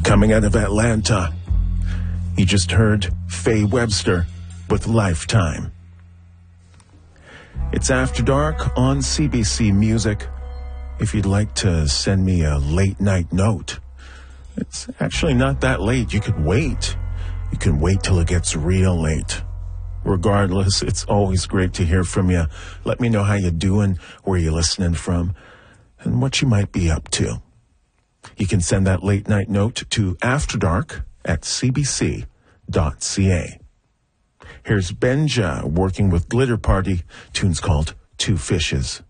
coming out of Atlanta. You just heard Faye Webster with Lifetime. It's After Dark on CBC Music. If you'd like to send me a late night note, it's actually not that late. You could wait. You can wait till it gets real late. Regardless, it's always great to hear from you. Let me know how you're doing, where you're listening from, and what you might be up to. You can send that late night note to afterdark@cbc.ca. Here's Benja working with Glitter Party. Tune's called Two Fishes.